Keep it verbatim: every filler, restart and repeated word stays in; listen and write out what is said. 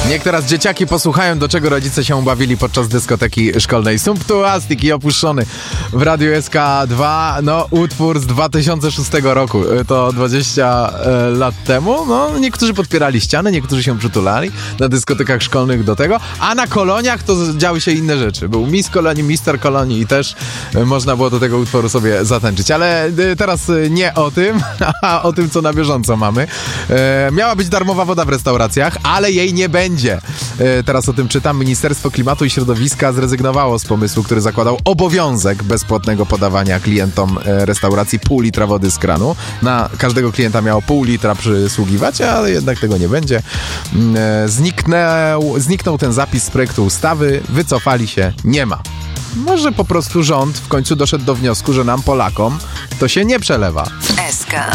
Niech teraz dzieciaki posłuchają, do czego rodzice się bawili podczas dyskoteki szkolnej. Sumptuastik i Opuszczony w Radiu S K dwa. No, utwór z dwa tysiące szóstego roku. To dwadzieścia e, lat temu. No, niektórzy podpierali ściany, niektórzy się przytulali na dyskotekach szkolnych do tego, a na koloniach to działy się inne rzeczy. Był Miss Kolonii, Mister Kolonii i też e, można było do tego utworu sobie zatańczyć. Ale e, teraz e, nie o tym, a o tym, co na bieżąco mamy. E, miała być darmowa woda w restauracjach, ale jej nie będzie. Teraz o tym czytam. Ministerstwo Klimatu i Środowiska zrezygnowało z pomysłu, który zakładał obowiązek bezpłatnego podawania klientom restauracji pół litra wody z kranu. Na każdego klienta miało pół litra przysługiwać, ale jednak tego nie będzie. Zniknął, zniknął ten zapis z projektu ustawy. Wycofali się. Nie ma. Może po prostu rząd w końcu doszedł do wniosku, że nam, Polakom, to się nie przelewa. S K.